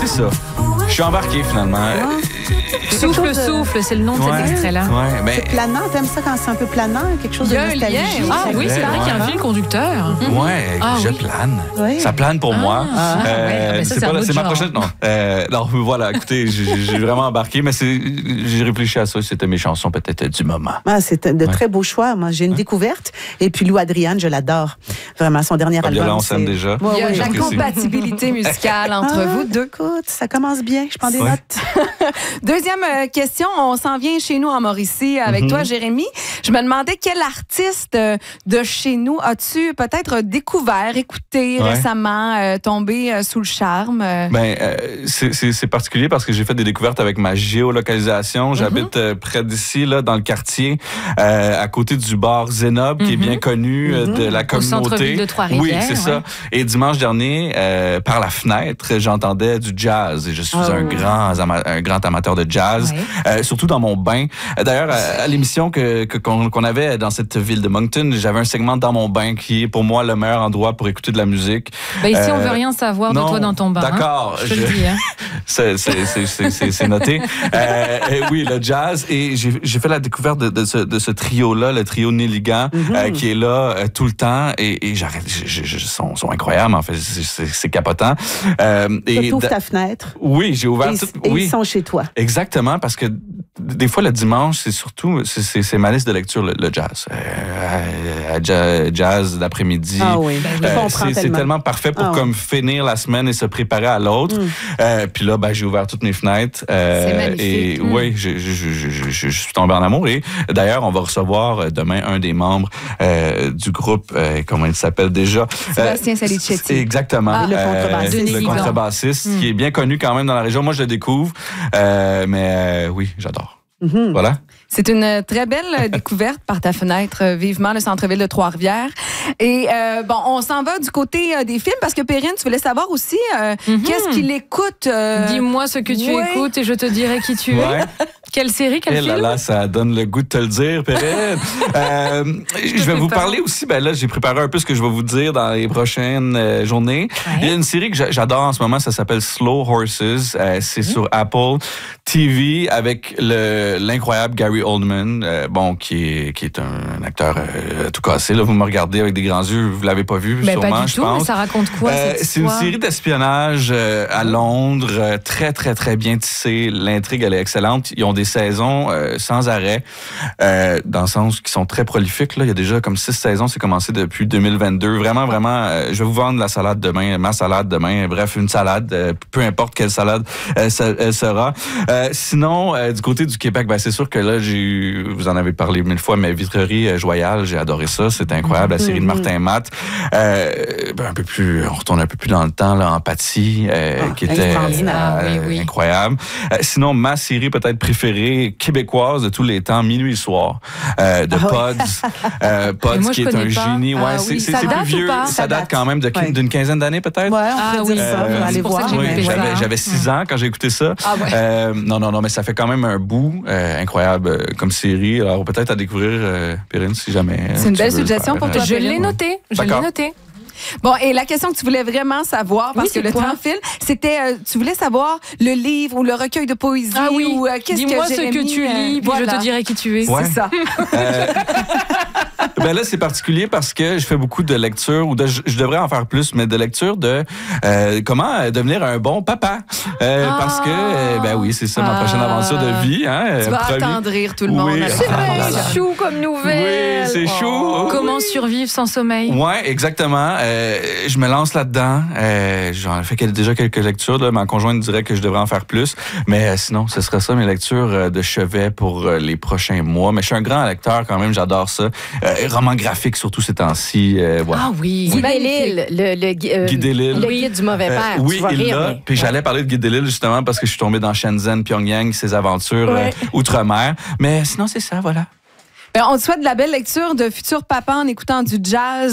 c'est ça. Je suis embarqué, finalement. Souffle, c'est le nom de cet extrait-là. Ouais, mais... C'est planant, t'aimes ça quand c'est un peu planant, quelque chose de nostalgique? Ah oui, c'est vrai qu'il y a un fil conducteur. Ouais, je plane. Oui. Ça plane pour moi. c'est ma prochaine. Non, voilà, écoutez, j'ai vraiment embarqué, mais j'ai réfléchi à ça. C'était mes chansons peut-être du moment. Ah, c'est de très beaux choix. Moi, j'ai une découverte. Et puis Lou Adriane, je l'adore. Vraiment, son dernier album. Là, on s'aime déjà. Il y a la compatibilité musicale entre vous deux. Écoute, ça commence bien. Je prends des notes. Deuxième question, on s'en vient chez nous en Mauricie avec toi, Jérémy. Je me demandais quel artiste de chez nous as-tu peut-être découvert, écouté récemment, tombé sous le charme? C'est particulier parce que j'ai fait des découvertes avec ma géolocalisation. J'habite près d'ici, là, dans le quartier, à côté du bar Zénob, qui est bien connu de la communauté. Au centre-ville de Trois-Rivières. Oui, c'est ça. Et dimanche dernier, par la fenêtre, j'entendais du jazz. Et je suis un grand amateur de jazz, surtout dans mon bain. D'ailleurs, à l'émission qu'on avait dans cette ville de Moncton, j'avais un segment dans mon bain qui est pour moi le meilleur endroit pour écouter de la musique. Ici, on veut rien savoir de toi dans ton bain. D'accord. Je te le dis. Hein. C'est noté. Oui, le jazz. Et j'ai fait la découverte de ce trio-là, le trio Nelligan, qui est là tout le temps. Et sont incroyables, en fait. C'est capotant. Tu ouvres ta fenêtre. Oui, j'ai ouvert tout. Et ils sont chez toi. Exactement, parce que des fois, le dimanche, c'est surtout c'est ma liste de lecture, le jazz. Jazz d'après-midi. Ah oui, c'est tellement parfait pour comme finir la semaine et se préparer à l'autre. Puis là, j'ai ouvert toutes mes fenêtres. C'est magnifique. Et oui, je suis tombé en amour. Et d'ailleurs, on va recevoir demain un des membres du groupe, comment il s'appelle déjà? Sébastien Salicetti. Exactement. Le contrebassiste, qui est bien connu quand même dans la région. Moi, je le découvre. Mais oui, j'adore. Voilà. C'est une très belle découverte par ta fenêtre, vivement le centre-ville de Trois-Rivières. Et on s'en va du côté des films parce que Perrine, tu voulais savoir aussi qu'est-ce qu'il écoute. Dis-moi ce que tu écoutes et je te dirai qui tu es. Quelle série, quel film? Là, ça donne le goût de te le dire, Perrine. Je vais vous parler aussi, là, j'ai préparé un peu ce que je vais vous dire dans les prochaines journées. Il y a une série que j'adore en ce moment, ça s'appelle Slow Horses. C'est sur Apple TV avec l'incroyable Gary Oldman, qui est un acteur tout cassé. Là, vous me regardez avec des grands yeux, vous l'avez pas vu, sûrement, pas du je tout, pense. Mais ça raconte quoi, cette c'est une série d'espionnage à Londres, très, très, très bien tissée. L'intrigue, elle est excellente. Ils ont des saisons sans arrêt, dans le sens qu'ils sont très prolifiques. Là. Il y a déjà comme 6 saisons, c'est commencé depuis 2022. Vraiment, je vais vous vendre la salade demain, ma salade demain, bref, une salade, peu importe quelle salade elle sera. Sinon, du côté du Québec, c'est sûr que là, vous en avez parlé 1000 fois, mais Vitrerie Joyal, j'ai adoré ça, c'était incroyable. La série de Martin Matt, on retourne un peu plus dans le temps, là, Empathie, qui était incroyable. Sinon, ma série peut-être préférée québécoise de tous les temps, Minuit et Soir, de Pods. Pods, qui est un génie. C'est plus vieux. Ça date quand même d'une quinzaine d'années, peut-être. Ouais, on peut dire ça. Allez voir. J'avais 6 ans quand j'ai écouté ça. Non, mais ça fait quand même un bout incroyable comme série. Alors, peut-être à découvrir, Perrine, si jamais. C'est une belle suggestion pour toi. Je l'ai noté. Bon, et la question que tu voulais vraiment savoir, parce que le temps file, c'était, tu voulais savoir le livre ou le recueil de poésie. Ah oui, ou qu'est-ce dis-moi que Jérémy, ce que tu lis, puis je te dirai qui tu es. C'est ça. Là, c'est particulier parce que je fais beaucoup de lectures, ou je devrais en faire plus, mais de lectures de comment devenir un bon papa. Parce que, oui, c'est ça ma prochaine aventure de vie. Hein, tu vas attendrir tout le monde. C'est chou comme nouvelle. Oui, c'est chou. Comment survivre sans sommeil? Oui, exactement. Je me lance là-dedans. J'en ai fait déjà quelques lectures. Là. Ma conjointe dirait que je devrais en faire plus. Mais sinon, ce serait ça, mes lectures de chevet pour les prochains mois. Mais je suis un grand lecteur quand même, j'adore ça. Roman graphique, surtout ces temps-ci. Voilà. Ah oui. Guy Delisle, Guy Delisle. Le guide du mauvais père. Oui, tu vas rire, mais... Puis j'allais parler de Guy Delisle justement parce que je suis tombé dans Shenzhen, Pyongyang, ses aventures outre-mer. Mais sinon, c'est ça, voilà. On te souhaite de la belle lecture de futur papa en écoutant du jazz.